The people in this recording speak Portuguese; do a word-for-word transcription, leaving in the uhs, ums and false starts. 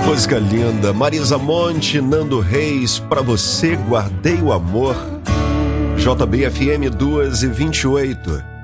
Música linda. Marisa Monte, Nando Reis, Pra Você Guardei o Amor. J B F M duas e vinte e oito.